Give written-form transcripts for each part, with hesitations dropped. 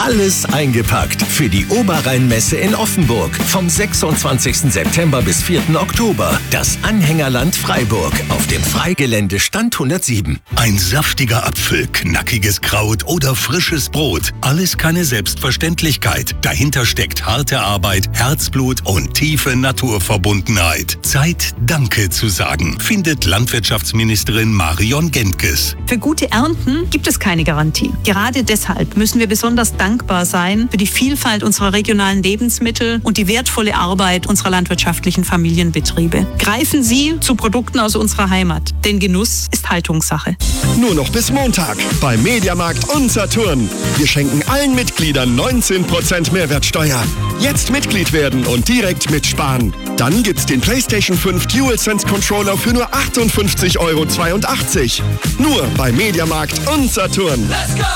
Alles eingepackt für die Oberrheinmesse in Offenburg vom 26. September bis 4. Oktober. Das Anhängerland Freiburg auf dem Freigelände Stand 107. Ein saftiger Apfel, knackiges Kraut oder frisches Brot. Alles keine Selbstverständlichkeit. Dahinter steckt harte Arbeit, Herzblut und tiefe Naturverbundenheit. Zeit, Danke zu sagen, findet Landwirtschaftsministerin Marion Gentges. Für gute Ernten gibt es keine Garantie. Gerade deshalb müssen wir besonders dankbar sein für die Vielfalt unserer regionalen Lebensmittel und die wertvolle Arbeit unserer landwirtschaftlichen Familienbetriebe. Greifen Sie zu Produkten aus unserer Heimat, denn Genuss ist Haltungssache. Nur noch bis Montag bei Mediamarkt und Saturn. Wir schenken allen Mitgliedern 19% Mehrwertsteuer. Jetzt Mitglied werden und direkt mitsparen. Dann gibt's den PlayStation 5 DualSense Controller für nur 58,82 €. Nur bei Mediamarkt und Saturn. Let's go!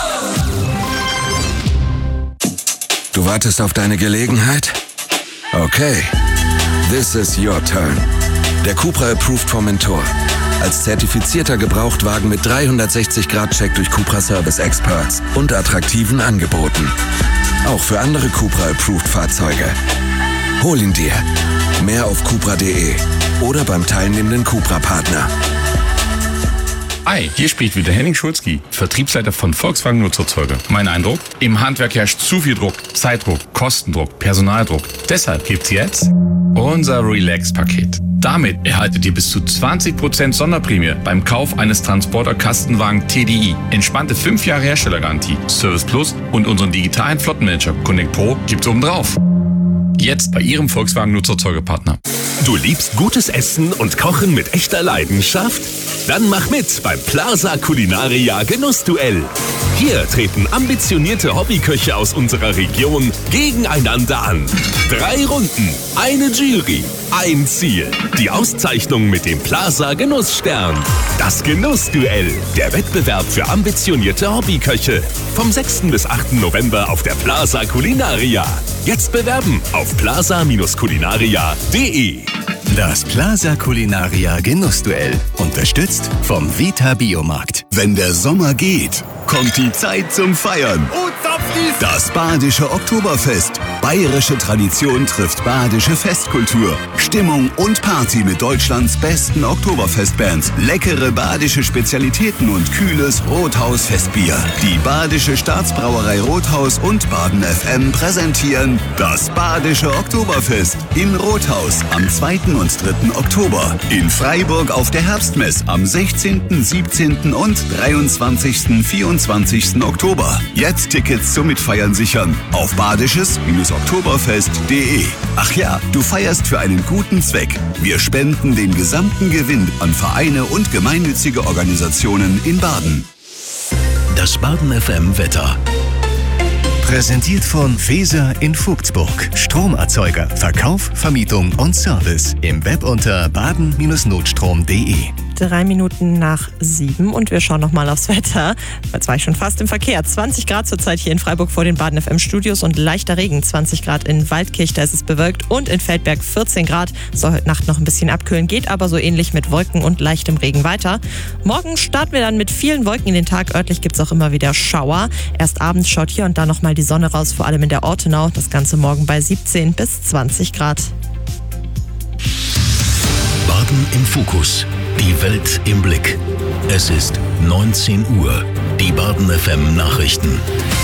Du wartest auf deine Gelegenheit? Okay. This is your turn. Der Cupra Approved Formentor. Als zertifizierter Gebrauchtwagen mit 360-Grad-Check durch Cupra Service Experts und attraktiven Angeboten. Auch für andere Cupra Approved Fahrzeuge. Hol ihn dir. Mehr auf cupra.de oder beim teilnehmenden Cupra-Partner. Hi, hier spricht wieder Henning Schulzki, Vertriebsleiter von Volkswagen Nutzfahrzeuge. Mein Eindruck? Im Handwerk herrscht zu viel Druck, Zeitdruck, Kostendruck, Personaldruck. Deshalb gibt's jetzt unser Relax-Paket. Damit erhaltet ihr bis zu 20% Sonderprämie beim Kauf eines Transporter-Kastenwagen TDI. Entspannte 5 Jahre Herstellergarantie, Service Plus und unseren digitalen Flottenmanager Connect Pro gibt's obendrauf. Jetzt bei Ihrem Volkswagen Nutzfahrzeugepartner. Du liebst gutes Essen und Kochen mit echter Leidenschaft? Dann mach mit beim Plaza Culinaria Genussduell. Hier treten ambitionierte Hobbyköche aus unserer Region gegeneinander an. 3 Runden, eine Jury, ein Ziel. Die Auszeichnung mit dem Plaza Genussstern. Das Genussduell, der Wettbewerb für ambitionierte Hobbyköche. Vom 6. bis 8. November auf der Plaza Culinaria. Jetzt bewerben auf plaza-culinaria.de. Das Plaza Culinaria Genussduell. Unterstützt vom Vita Biomarkt. Wenn der Sommer geht, kommt die Zeit zum Feiern. Das Badische Oktoberfest. Bayerische Tradition trifft badische Festkultur. Stimmung und Party mit Deutschlands besten Oktoberfestbands. Leckere badische Spezialitäten und kühles Rothaus-Festbier. Die Badische Staatsbrauerei Rothaus und Baden FM präsentieren das Badische Oktoberfest in Rothaus am 2. und 3. Oktober. In Freiburg auf der Herbstmess am 16., 17. und 23., 24. Oktober. Jetzt Tickets zum Mitfeiern sichern auf badisches-oktoberfest.de. Ach ja, du feierst für einen guten Zweck. Wir spenden den gesamten Gewinn an Vereine und gemeinnützige Organisationen in Baden. Das Baden FM Wetter. Präsentiert von Weser in Vogtsburg. Stromerzeuger, Verkauf, Vermietung und Service. Im Web unter baden-notstrom.de. 3 Minuten nach 7 und wir schauen nochmal aufs Wetter. Jetzt war ich schon fast im Verkehr. 20 Grad zurzeit hier in Freiburg vor den Baden FM Studios und leichter Regen. 20 Grad in Waldkirch, da ist es bewölkt, und in Feldberg 14 Grad. Soll heute Nacht noch ein bisschen abkühlen, geht aber so ähnlich mit Wolken und leichtem Regen weiter. Morgen starten wir dann mit vielen Wolken in den Tag. Örtlich gibt es auch immer wieder Schauer. Erst abends schaut hier und da nochmal die Sonne raus, vor allem in der Ortenau. Das Ganze morgen bei 17 bis 20 Grad. Baden im Fokus. Die Welt im Blick. Es ist 19 Uhr. Die Baden FM Nachrichten.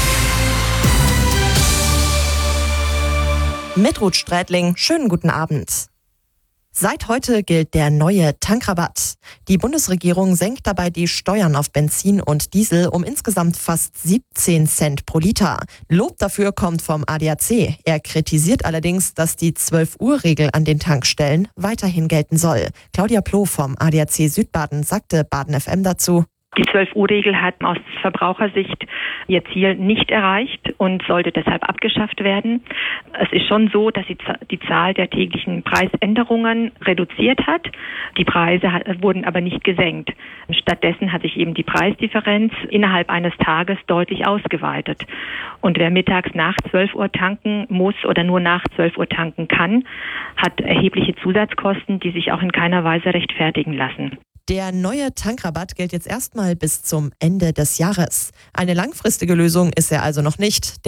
Mit Ruth Strätling, schönen guten Abend. Seit heute gilt der neue Tankrabatt. Die Bundesregierung senkt dabei die Steuern auf Benzin und Diesel um insgesamt fast 17 Cent pro Liter. Lob dafür kommt vom ADAC. Er kritisiert allerdings, dass die 12-Uhr-Regel an den Tankstellen weiterhin gelten soll. Claudia Ploh vom ADAC Südbaden sagte Baden FM dazu: Die 12-Uhr-Regel hat aus Verbrauchersicht ihr Ziel nicht erreicht und sollte deshalb abgeschafft werden. Es ist schon so, dass sie die Zahl der täglichen Preisänderungen reduziert hat. Die Preise wurden aber nicht gesenkt. Stattdessen hat sich eben die Preisdifferenz innerhalb eines Tages deutlich ausgeweitet. Und wer mittags nach 12 Uhr tanken muss oder nur nach 12 Uhr tanken kann, hat erhebliche Zusatzkosten, die sich auch in keiner Weise rechtfertigen lassen. Der neue Tankrabatt gilt jetzt erstmal bis zum Ende des Jahres. Eine langfristige Lösung ist er also noch nicht.